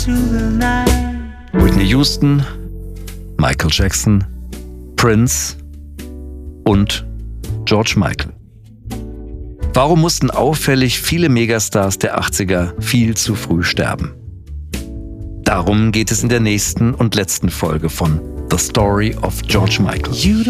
Whitney Houston, Michael Jackson, Prince und George Michael. Warum mussten auffällig viele Megastars der 80er viel zu früh sterben? Darum geht es in der nächsten und letzten Folge von The Story of George Michael.